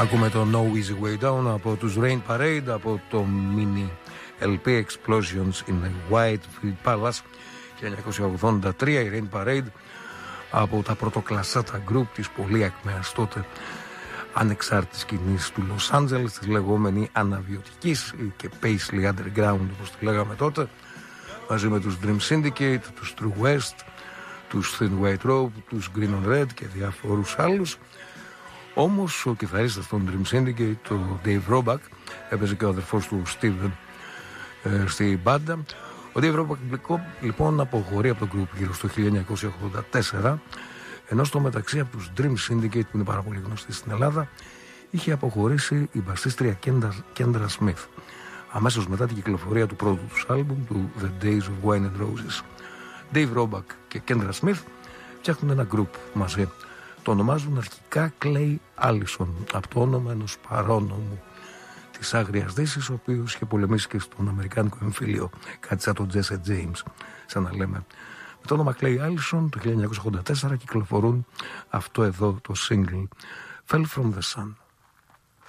Ακούμε το No Easy Way Down από τους Rain Parade, από το mini LP Explosions in the Whitefield Palace 1983. Η Rain Parade από τα πρωτοκλασσάτα group της πολύ ακμαίας τότε ανεξάρτητης σκηνής του Los Angeles, της λεγόμενη αναβιωτικής και Paisley Underground όπως τη λέγαμε τότε, μαζί με τους Dream Syndicate, τους True West, τους Thin White Rope, τους Green on Red και διάφορους άλλους. Όμως ο κιθαρίστας των Dream Syndicate, το Dave Roebuck, έπαιζε και ο αδερφός του Steven στη μπάντα. Ο Dave Roebuck λοιπόν αποχωρεί από το group γύρω στο 1984, ενώ στο μεταξύ από τους Dream Syndicate, που είναι πάρα πολύ γνωστοί στην Ελλάδα, είχε αποχωρήσει η μπασίστρια Kendra Smith αμέσως μετά την κυκλοφορία του πρώτου τους άλμπουμ, του The Days of Wine and Roses. Dave Roebuck και Kendra Smith φτιάχνουν ένα group μαζί. Το ονομάζουν αρχικά Clay Allison, από το όνομα ενός παρόνομου της Άγριας Δύσης, ο οποίος είχε πολεμήσει και στον Αμερικάνικο εμφύλιο, κάτι σαν τον Jesse James, σαν να λέμε. Με το όνομα Clay Allison το 1984 κυκλοφορούν αυτό εδώ το single, Fell from the Sun.